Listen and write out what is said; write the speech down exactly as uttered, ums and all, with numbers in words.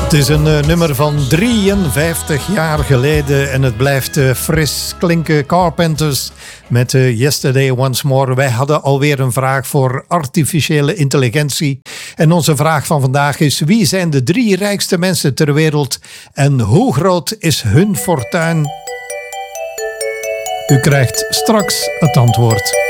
Het is een uh, nummer van drieënvijftig jaar geleden en het blijft uh, fris klinken. Carpenters met uh, Yesterday Once More. Wij hadden alweer een vraag voor artificiële intelligentie. En onze vraag van vandaag is: wie zijn de drie rijkste mensen ter wereld en hoe groot is hun fortuin? U krijgt straks het antwoord.